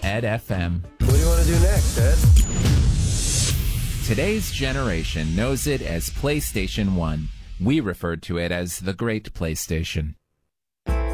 Ed FM. What do you want to do next, Ed? Today's generation knows it as PlayStation 1. We referred to it as the Great PlayStation.